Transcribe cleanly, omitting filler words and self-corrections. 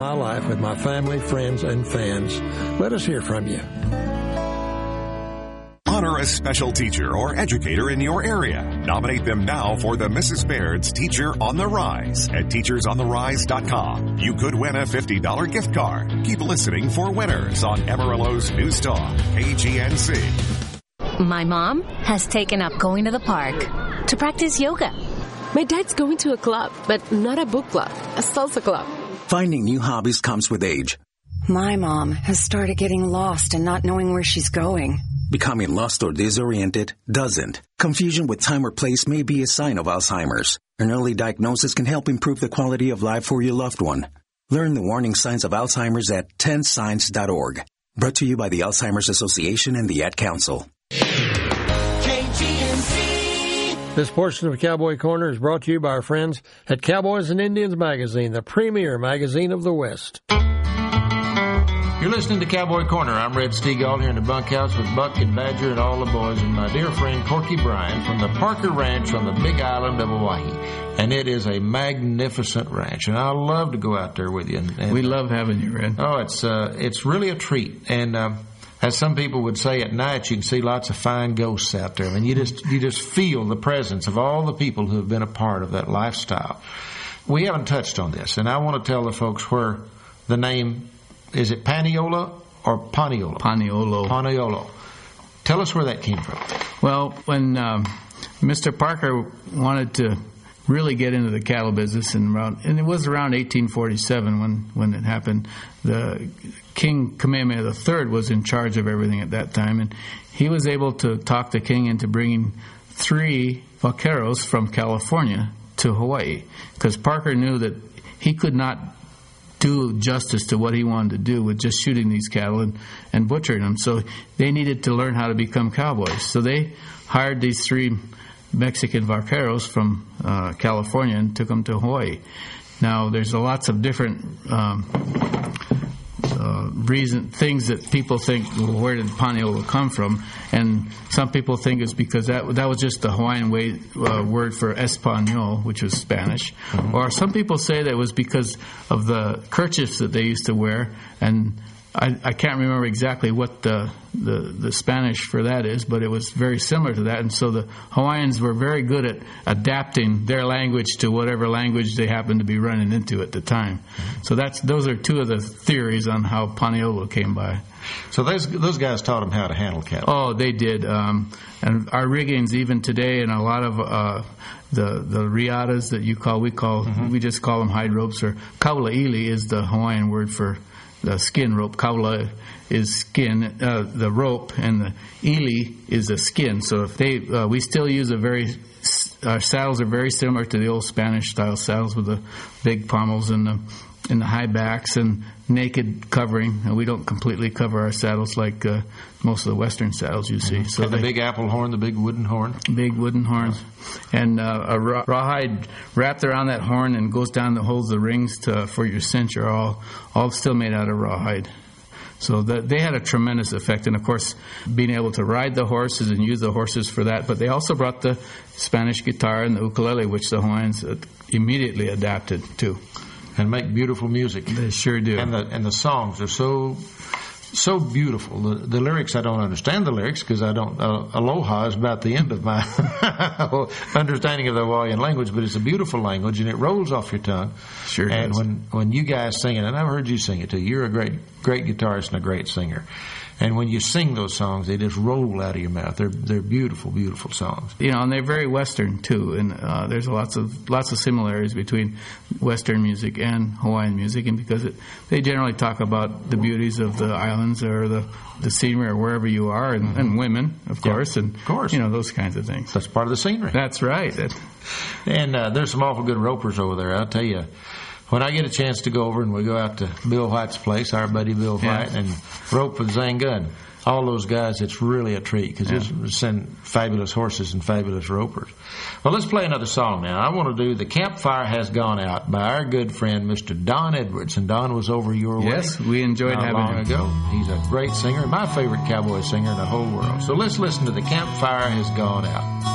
My life with my family, friends, and fans. Let us hear from you. Honor a special teacher or educator in your area. Nominate them now for the Mrs. Baird's Teacher on the Rise at teachersontherise.com. You could win a $50 gift card. Keep listening for winners on Amarillo's News Talk, KGNC. My mom has taken up going to the park to practice yoga. My dad's going to a club, but not a book club, a salsa club. Finding new hobbies comes with age. My mom has started getting lost and not knowing where she's going. Becoming lost or disoriented doesn't. Confusion with time or place may be a sign of Alzheimer's. An early diagnosis can help improve the quality of life for your loved one. Learn the warning signs of Alzheimer's at 10signs.org. Brought to you by the Alzheimer's Association and the Ad Council. This portion of Cowboy Corner is brought to you by our friends at Cowboys and Indians Magazine, the premier magazine of the West. You're listening to Cowboy Corner. I'm Red Steagall here in the bunkhouse with Buck and Badger and all the boys and my dear friend Corky Bryan from the Parker Ranch on the Big Island of Hawaii. And it is a magnificent ranch, and I love to go out there with you. And we love having you, Red. Oh, it's really a treat. And as some people would say, at night you can see lots of fine ghosts out there. I mean, you just feel the presence of all the people who have been a part of that lifestyle. We haven't touched on this, and I want to tell the folks where the name, is it Paniolo or Paniolo? Paniolo. Paniolo. Tell us where that came from. Well, when Mr. Parker wanted to really get into the cattle business, and it was around 1847 when it happened. The King Kamehameha III was in charge of everything at that time, and he was able to talk the king into bringing 3 vaqueros from California to Hawaii, because Parker knew that he could not do justice to what he wanted to do with just shooting these cattle and butchering them. So they needed to learn how to become cowboys. So they hired these 3 Mexican vaqueros from California and took them to Hawaii. Now, there's lots of different things that people think, well, where did Paniolo come from? And some people think it's because that was just the Hawaiian word for Español, which was Spanish. Mm-hmm. Or some people say that it was because of the kerchiefs that they used to wear, and I can't remember exactly what the Spanish for that is, but it was very similar to that. And so the Hawaiians were very good at adapting their language to whatever language they happened to be running into at the time. Mm-hmm. So those are 2 of the theories on how Paniolo came by. So those guys taught them how to handle cattle. Oh, they did. And our riggings, even today, and a lot of the riatas that we just call them hide ropes, or kaulaili is the Hawaiian word for the skin rope. Kaula is skin, the rope, and the ili is the skin. So if we still use our saddles are very similar to the old Spanish style saddles with the big pommels and the high backs and naked covering. And we don't completely cover our saddles like most of the Western saddles you see. So the big apple horn, the big wooden horn. Big wooden horns. And a rawhide wrapped around that horn and goes down that holds the rings for your cinch are all still made out of rawhide. So they had a tremendous effect. And, of course, being able to ride the horses and use the horses for that. But they also brought the Spanish guitar and the ukulele, which the Hawaiians immediately adapted to. And make beautiful music. They sure do. And the songs are so beautiful. The lyrics, I don't understand the lyrics because I don't. Aloha is about the end of my understanding of the Hawaiian language, but it's a beautiful language and it rolls off your tongue. Sure. And when you guys sing it, and I've heard you sing it too. You're a great guitarist and a great singer. And when you sing those songs, they just roll out of your mouth. They're beautiful, beautiful songs. And they're very Western too. And there's lots of similarities between Western music and Hawaiian music, and because they generally talk about the beauties of the islands or the scenery or wherever you are, and women, of course, and those kinds of things. That's part of the scenery. That's right. And there's some awful good ropers over there. I'll tell you. When I get a chance to go over and we go out to Bill White's place, our buddy Bill White, and rope with Zanga, all those guys, it's really a treat because they send fabulous horses and fabulous ropers. Well, let's play another song now. I want to do The Campfire Has Gone Out by our good friend, Mr. Don Edwards. And Don was over your way. Yes, we enjoyed having him. Ago. He's a great singer, my favorite cowboy singer in the whole world. So let's listen to The Campfire Has Gone Out.